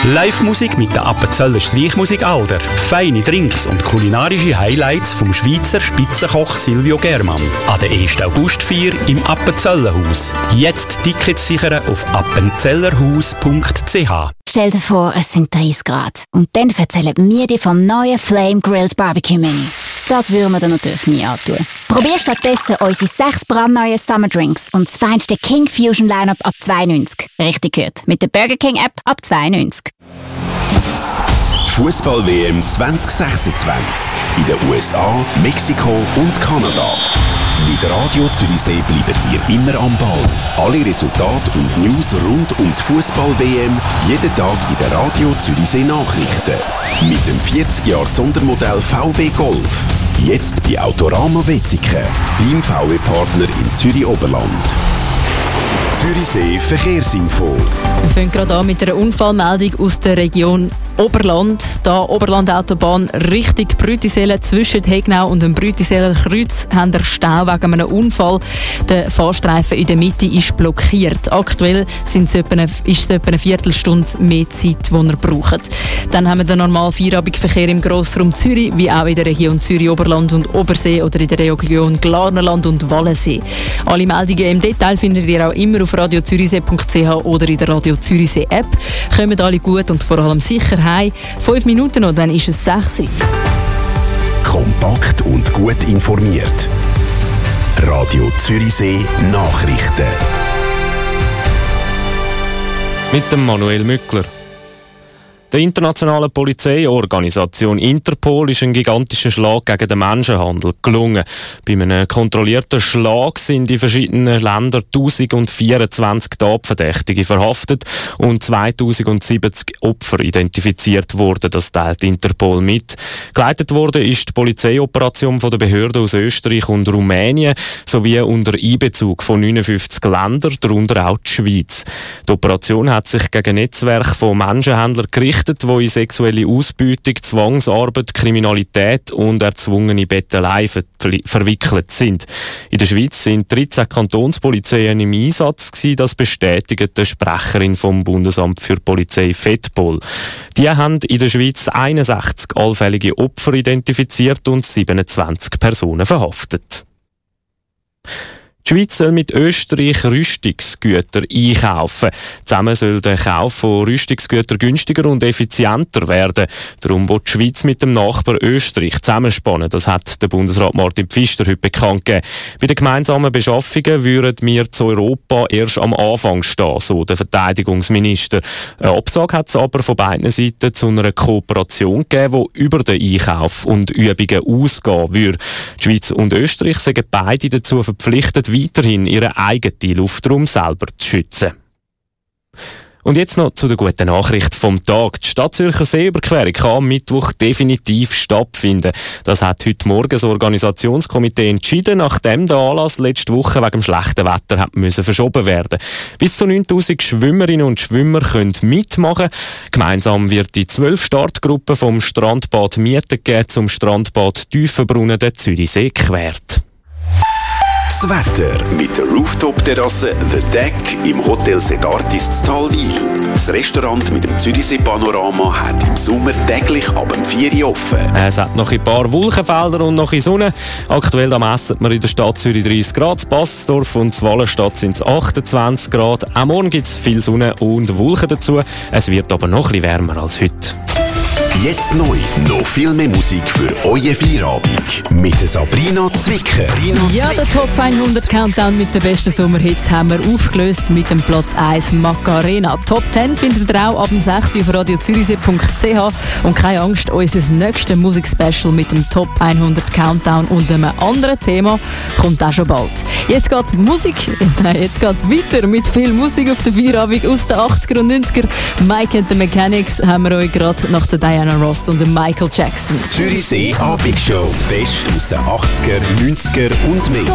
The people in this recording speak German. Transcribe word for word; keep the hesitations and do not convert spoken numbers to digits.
Live-Musik mit der Appenzeller Streichmusik Alder. Feine Drinks und kulinarische Highlights vom Schweizer Spitzenkoch Silvio Germann. An der ersten Augustfeier im Appenzellerhaus. Jetzt Tickets sichern auf appenzellerhaus punkt c h. Stell dir vor, es sind dreißig Grad. Und dann erzählen wir dir vom neuen Flame Grilled Barbecue Menu. Das würden wir dir natürlich nie antun. Probier stattdessen unsere sechs brandneuen Summer Drinks und das feinste King Fusion Lineup ab zwei neunzig. Richtig gehört. Mit der Burger King App ab zwei neunzig. Fußball-W M zwanzig sechsundzwanzig in den U S A, Mexiko und Kanada. Mit Radio Zürichsee bleiben ihr immer am Ball. Alle Resultate und News rund um die Fußball-W M jeden Tag in den Radio Zürichsee Nachrichten. Mit dem vierzig Jahre Sondermodell V W Golf. Jetzt bei Autorama Wetzikon, Team V W-Partner im Zürich-Oberland. Zürichsee Verkehrsinfo. Wir fangen gerade an mit einer Unfallmeldung aus der Region Oberland. Da Oberland-Autobahn Richtung Brütisellen zwischen Hegnau und dem Brütiseller Kreuz haben der Stau wegen einem Unfall. Der Fahrstreifen in der Mitte ist blockiert. Aktuell sind es etwa eine, ist es etwa eine Viertelstunde mehr Zeit, die ihr braucht. Dann haben wir den normalen Feierabendverkehr im Grossraum Zürich, wie auch in der Region Zürich-Oberland und Obersee oder in der Region Glarnerland und Wallensee. Alle Meldungen im Detail findet ihr auch immer auf radio zürichsee punkt c h oder in der Radio Zürichsee App. Kommen alle gut und vor allem sicher heim. Fünf Minuten noch, dann ist es sechs. Kompakt und gut informiert. Radio Zürichsee Nachrichten. Mit dem Manuel Mückler. Der internationalen Polizeiorganisation Interpol ist ein gigantischer Schlag gegen den Menschenhandel gelungen. Bei einem kontrollierten Schlag sind in verschiedenen Ländern tausendvierundzwanzig Tatverdächtige verhaftet und zweitausendsiebzig Opfer identifiziert worden. Das teilt Interpol mit. Geleitet wurde ist die Polizeioperation von der Behörden aus Österreich und Rumänien sowie unter Einbezug von neunundfünfzig Ländern, darunter auch die Schweiz. Die Operation hat sich gegen Netzwerke von Menschenhändlern gerichtet, die in sexuelle Ausbeutung, Zwangsarbeit, Kriminalität und erzwungene Bettelei ver- verwickelt sind. In der Schweiz sind dreizehn Kantonspolizeien im Einsatz gewesen, das bestätigt die Sprecherin vom Bundesamt für Polizei Fettpol. Die haben in der Schweiz einundsechzig allfällige Opfer identifiziert und siebenundzwanzig Personen verhaftet. Die Schweiz soll mit Österreich Rüstungsgüter einkaufen. Zusammen soll der Kauf von Rüstungsgütern günstiger und effizienter werden. Darum will die Schweiz mit dem Nachbar Österreich zusammenspannen. Das hat der Bundesrat Martin Pfister heute bekannt gegeben. Bei den gemeinsamen Beschaffungen würden wir zu Europa erst am Anfang stehen, so der Verteidigungsminister. Eine Absage hat es aber von beiden Seiten zu einer Kooperation gegeben, die über den Einkauf und Übungen ausgehen würde. Die Schweiz und Österreich sind beide dazu verpflichtet, weiterhin ihren eigenen Luftraum selber zu schützen. Und jetzt noch zu der guten Nachricht vom Tag. Die Stadtzürcher Seeüberquerung kann am Mittwoch definitiv stattfinden. Das hat heute Morgen das Organisationskomitee entschieden, nachdem der Anlass letzte Woche wegen dem schlechten Wetter hat müssen verschoben werden. Bis zu neuntausend Schwimmerinnen und Schwimmer können mitmachen. Gemeinsam wird die zwölf Startgruppen vom Strandbad Mieten geben zum Strandbad Tiefenbrunnen der Zürichsee quert. Das Wetter mit der Rooftop-Terrasse The Deck im Hotel Sedartis in Talwil. Das Restaurant mit dem Zürichsee-Panorama hat im Sommer täglich ab dem vier Uhr offen. Es hat noch ein paar Wolkenfelder und noch ein Sonne. Aktuell messen wir in der Stadt Zürich dreißig Grad, in Bassdorf und in Wallenstadt sind es achtundzwanzig Grad. Am Morgen gibt es viel Sonne und Wolken dazu. Es wird aber noch ein bisschen wärmer als heute. Jetzt neu, noch viel mehr Musik für euer Feierabend. Mit Sabrina Zwicker. Ja, der Top hundert Countdown mit den besten Sommerhits haben wir aufgelöst mit dem Platz eins Macarena. Top zehn findet ihr auch ab dem sechs Uhr auf radio zürichsee punkt c h. Und keine Angst, unser nächstes Musikspecial mit dem Top hundert Countdown und einem anderen Thema kommt auch schon bald. Jetzt geht's Musik, nein, jetzt geht's weiter mit viel Musik auf der Feierabend aus den achtziger und neunziger. Mike and the Mechanics haben wir euch gerade nach der Diana Ross und dem Michael Jackson. Zürichsee Abendshow. Das Beste aus den achtziger, neunziger und mehr.